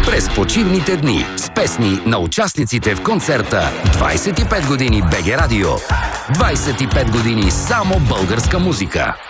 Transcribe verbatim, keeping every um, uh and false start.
през почивните дни с песни на участниците в концерта двайсет и пет години БГ Радио. двайсет и пет години само българска музика.